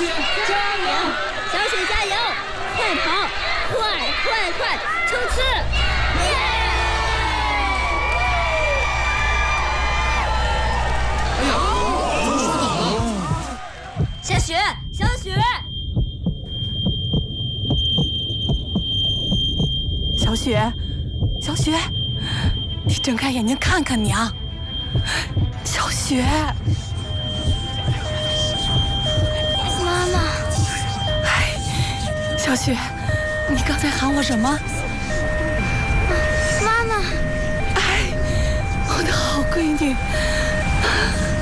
雪加油！ 小雪加油！快跑！快，冲刺！耶！ 哎呀，怎么摔倒了？ 小雪！ 小雪，你睁开眼睛看看娘。小雪， 妈妈。 哎，小雪，你刚才喊我什么？ 妈妈。 哎，我的好闺女。